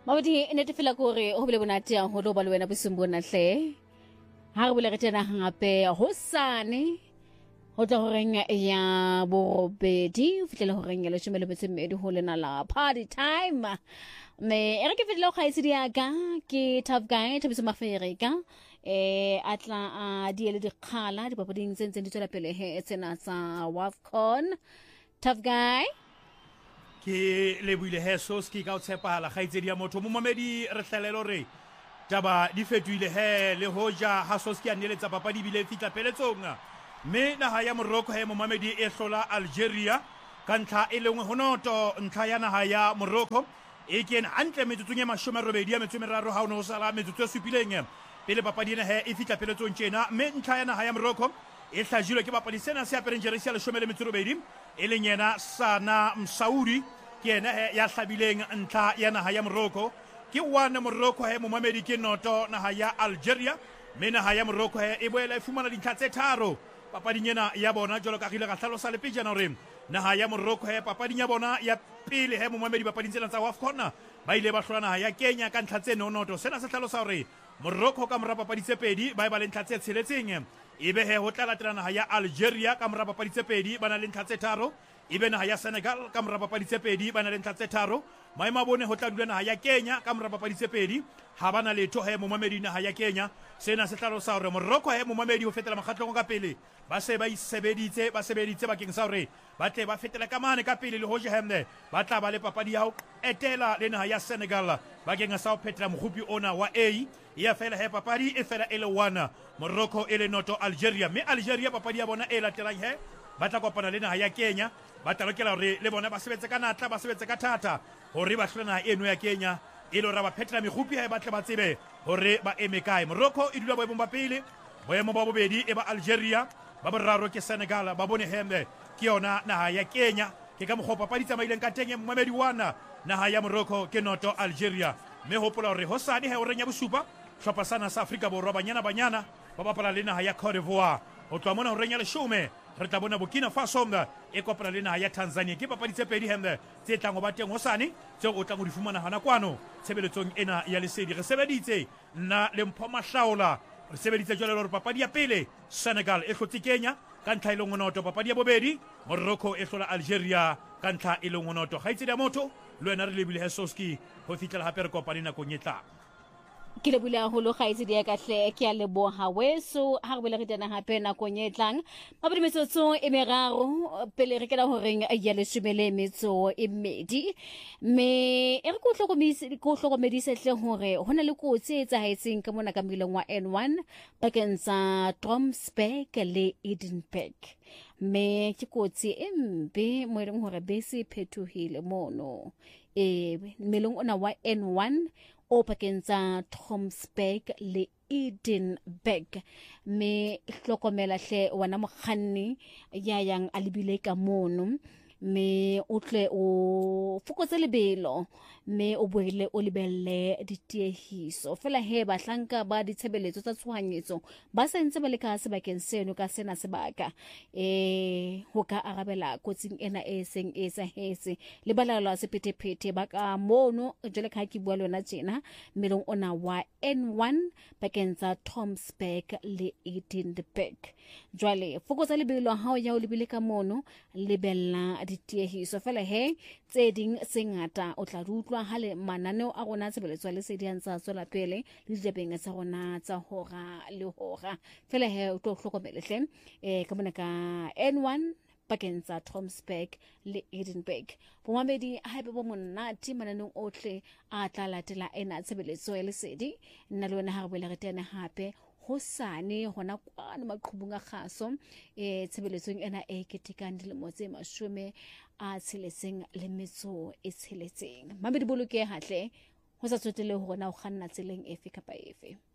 Mabadi netefela kore ho bile bonate ho lo ba le wena bosimbona hle. Ha re bile re tena hape hosane ho tla ho reng ya borobedi fitlela ho reng ya leshome le metso e mmedi ho lena la party time. Me ere ke fitlela ho khaisi dia ka ke Tough Guy Thabiso Mafereka atla a di le dikgala di papading tse di tswela pele he tsena tsa WAFCON. Tough Guy ke lebuile he soski ka o tshepahala gaitsedi ya motho momamedi re hlelelo re taba di fetoile he le hoja ha soski a neletsa papadi bile fitla peletsong mme naha ya Morocco he momamedi e hlola Algeria ka ntlha e lengwe ho noto ntlha ya naha ya Morocco e kena hantle metsotsong e 23 ha o no sala metsotso e supileng pele papadi ena he e fitla peletsong tjena mme ntlha ya naha ya Morocco e hlajilwe ke papadi sena se apereng jeresi ya 12 e leng yena Sana Msaoudi ke yena ya hlabileng ntlha ya naha ya Morocco ke wana Morocco he momamedi ke noto naha ya Algeria mme naha ya Morocco he e boela e fumana dintlha tse tharo papading ena ya bona jwalo ka gile ga hlalosa le pejana hore naha ya Morocco he papading ya bona ya pele he momamedi papading tsena tsa WAFCON ba ile ba hlola naha ya Kenya ka ntlha tse nonoto sena se hlalosa hore Morocco ka mora papadi tse pedi ba le ntlha tse tsheletseng ebe he ho tla latela naha ya Algeria ka mora papadi tse pedi ba na le ntlha tse tharo ebe naha ya Senegal ka mora papadi tse pedi ba na le ntlha tse tharo maema bone ho tla dula naha ya Kenya ka mora papadi tse pedi ha bana letho he momamedi naha ya Kenya sena se hlalosa hore Morocco he momamedi ho fetela makgatlong ka pele ba se ba sebeditse bakeng sa hore ba tle ba fetela ka mane ka pele le hoje hemne ba tla ba le papadi ya ho etela le naha ya Senegal bakeng sa ho phetela mogopi ona wa A ya fela he papadi e fela ele wana Morocco ele noto Algeria me Algeria papadi ya bona e latelang he ba tla kopana le naha ya Kenya ba tla lokela hore le bona ba sebetse ka natla ba sebetse ka thata hore ba hlola naha eno ya Kenya e lo ra ba phetela megopi ha ba tla ba tsebe hore ba eme kae Morocco e dula boemong ba pele boemo ba bobedi e ba Algeria ba boraro ke Senegal ba bone hembe ke yona naha ya Kenya ke ka mokgwa papadi tsamaileng ka teng momamedi wana naha ya Morocco ke noto Algeria me hopola hore hosane he o renya bosupa hlopha sana sa Afrika Borwa banyana ba bapala le naha ya Cote d'Ivoire ho tloha mona ho renya leshome re tla bona Burkina Faso e kopana le naha ya Tanzania ke papadi tse pedi hembe tse tlang ho ba teng hosane tseo o tlang ho di fumana hana kwano tshebeletsong ena ya lesedi re sebeditse nna le Mpho Mahlaola re sebeditse jwale hore papadi ya pele Senegal e hlotse Kenya ka ntlha e le ngonoto papadi ya bobedi Morocco e hlola Algeria ka ntlha e le ngonoto gaitsedi ya motho le wena re lebile Hesoski ho fitlela hape re kopane nakong e tlang ke le bula holo khaisi dia ka hle ke a leboha weso ha re bele re tena hape na konyetlang mabedi metsotso e meraro pele re kena ho reng ya leshomele metso e mmedi me e re go hlokomedise hle hore hona le kotsi e tsahaetseng ka mona ka mmileng wa N1 bakeng sa Tromsberg le Edinburgh me ke kotsi e mbe mo e leng hore bese phethohile mono meleng ona wa N1 o pakeng tsa Tromsberg le Edinburgh me hlokomela hle wana mokganni ya yang a lebile ka mono me o tle o fokotse lebelo me o boele o lebelle ditiehiso fela he ba hlanka ba ditshebeletso tsa tshohanyetso ba sentse ba le ka sebakeng seno ka sena sebaka ho ka arabela kotsing ena e seng e sahetse le balala sephethephethe ba ka mono jele ka ke bua le wena tjena melong ona wa N1 bakeng tsa Tromsberg le Edinburgh jwale fokotsa lebelo ha o ya o lebile ka mono lebella ditiehiso fela he tse ding se ngata o tla rutlwa ha le mananeo a rona tshebeletso le sediang tsa tswela pele le ditebeng tsa rona tsa hora le hora fela he o tlo hlokomele hle ka mona ka N1 bakeng tsa Tromsberg le Edinburgh bomamedi haebe bo monate mananong ohle a tla latela ena tshebeletso ya lesedi nna le wena ha re boela re tena hape hosane hona kwana maqhubung a kgaso tshebeletsong ena e ketekang dilemo tse 16 mamedi boloke hahle ho sa tsotele hore na o kganna tseleng efe kapa efe